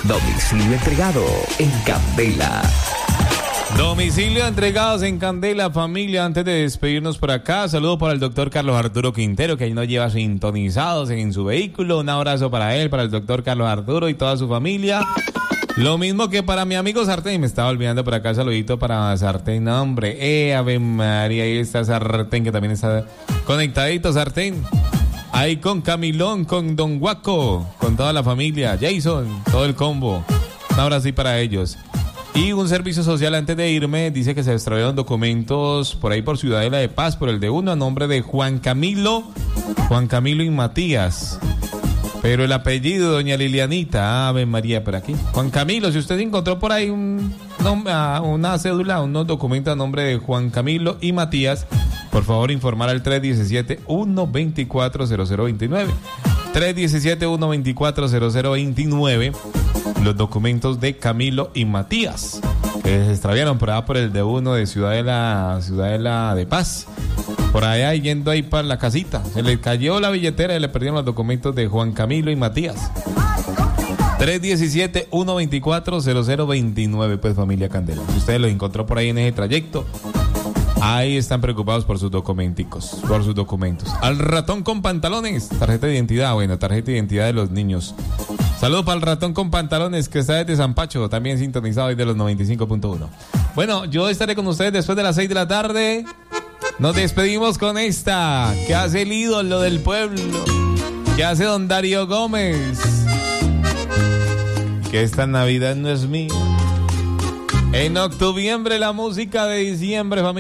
Domicilio entregado en Candela. Domicilio entregados en Candela, familia. Antes de despedirnos por acá, saludo para el doctor Carlos Arturo Quintero, que ahí nos lleva sintonizados en su vehículo. Un abrazo para él, para el doctor Carlos Arturo y toda su familia. Lo mismo que para mi amigo Sartén. Me estaba olvidando por acá, saludito para Sartén. Hombre, Ave María, ahí está Sartén, que también está conectadito, Sartén. Ahí con Camilón, con Don Guaco, con toda la familia, Jason, todo el combo. Un abrazo para ellos. Y un servicio social antes de irme, dice que se extraviaron documentos por ahí por Ciudadela de Paz, por el de uno a nombre de Juan Camilo y Matías. Pero el apellido, doña Lilianita, Ave María, por aquí. Juan Camilo, si usted encontró por ahí una cédula, unos documentos a nombre de Juan Camilo y Matías, por favor informar al 317-124-0029. 317-124-0029. Los documentos de Camilo y Matías, que se extraviaron por allá por el de uno de Ciudadela de Paz. Por allá yendo ahí para la casita. Se le cayó la billetera y le perdieron los documentos de Juan Camilo y Matías. 317-124-0029, pues familia Candela. Si usted los encontró por ahí en ese trayecto, ahí están preocupados por sus documenticos, por sus documentos. Al ratón con pantalones, tarjeta de identidad, bueno, tarjeta de identidad de los niños. Saludos para el ratón con pantalones que está desde San Pacho, también sintonizado hoy de los 95.1. Bueno, yo estaré con ustedes después de las 6 de la tarde. Nos despedimos con esta, que hace el ídolo del pueblo, que hace don Darío Gómez. Que esta Navidad no es mía. En octubre la música de diciembre, familia.